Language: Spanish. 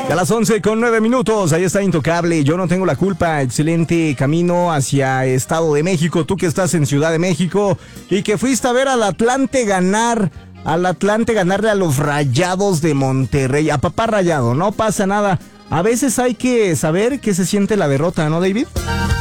A las 11:09. Ahí está Intocable. Yo no tengo la culpa. Excelente camino hacia Estado de México. Tú que estás en Ciudad de México y que fuiste a ver al Atlante ganar. Al Atlante ganarle a los Rayados de Monterrey. A papá Rayado, no pasa nada. A veces hay que saber qué se siente la derrota, ¿no, David?